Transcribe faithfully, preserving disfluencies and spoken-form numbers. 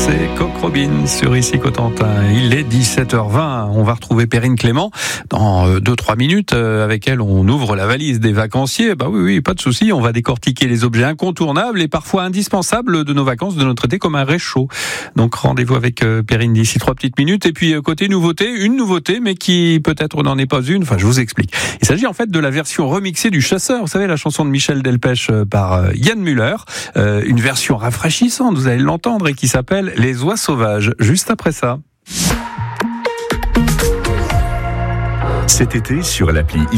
C'est Coq Robin sur Ici Cotentin. Il est dix-sept heures vingt. On va retrouver Perrine Clément dans deux trois minutes. Avec elle, on ouvre la valise des vacanciers. Bah oui, oui, pas de souci. On va décortiquer les objets incontournables et parfois indispensables de nos vacances, de notre été, comme un réchaud. Donc rendez-vous avec Perrine d'ici trois petites minutes. Et puis côté nouveauté, une nouveauté, mais qui peut-être n'en est pas une. Enfin, je vous explique. Il s'agit en fait de la version remixée du Chasseur. Vous savez, la chanson de Michel Delpech par Yann Müller. Euh, une version rafraîchissante, vous allez l'entendre, et qui s'appelle Les Oies Sauvages. Juste après ça. Cet été, sur l'appli